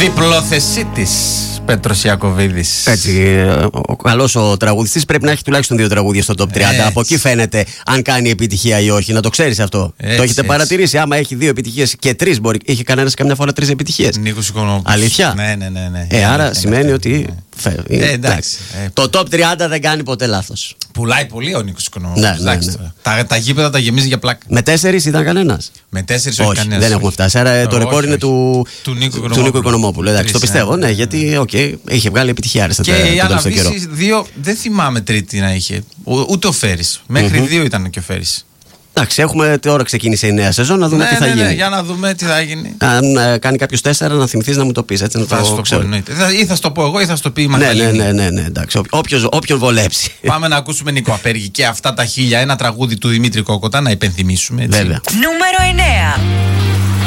Διπλοθεσίτης Πέτρος Ιακωβίδης. Έτσι, ο καλός ο τραγουδιστής πρέπει να έχει τουλάχιστον 2 τραγούδια στο top 30. Από εκεί φαίνεται αν κάνει επιτυχία ή όχι. Να το ξέρεις αυτό. Το έχετε παρατηρήσει? Άμα έχει 2 επιτυχίες και 3, μπορεί. Είχε κανένας καμιά φορά 3 επιτυχίες. Νίκος Οικονομόπουλος. Αλήθεια? Ναι. Άρα σημαίνει ότι. Εντάξει. Το top 30 δεν κάνει ποτέ λάθος. Πουλάει πολύ ο Νίκος Οικονομόπουλος. Ναι. Τα γήπεδα τα γεμίζει για πλάκα. Με 4 ήταν κανένας? Με 4 όχι κανένας. Δεν έχουμε φτάσει. Άρα το ρεκόρ είναι του Νίκου Οικονομόπουλου. Εντάξει, το πιστεύω, ναι, γιατί είχε βγάλει επιτυχία. Και η Αναβίση 2, δεν θυμάμαι τρίτη να είχε. Ούτε ο Φέρης. Μέχρι 2 ήταν και ο Φέρης. Εντάξει, τώρα ξεκίνησε η νέα σεζόν, να δούμε τι θα γίνει. Ναι, για να δούμε τι θα γίνει. Αν κάνει κάποιος 4, να θυμηθείς να μου το πεις. Έτσι, να το ξέρω. Ή θα στο πω εγώ ή θα στο πει η Μαγδαλήνη. Ναι, εντάξει. Όποιον βολέψει. Πάμε να ακούσουμε Νίκο Απέργη και αυτά τα 1000, ένα τραγούδι του Δημήτρη Κόκοτα, να υπενθυμίσουμε. Έτσι. Βέβαια. Νούμερο 9.